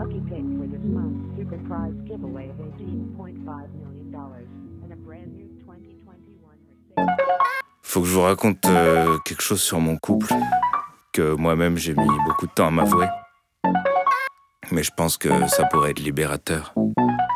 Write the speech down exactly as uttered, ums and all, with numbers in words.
lucky pick for this month's super prize giveaway of eighteen point five million dollars and a brand new twenty twenty-one Mercedes. Faut que je vous raconte euh, quelque chose sur mon couple que moi-même j'ai mis beaucoup de temps à m'avouer. Mais je pense que ça pourrait être libérateur.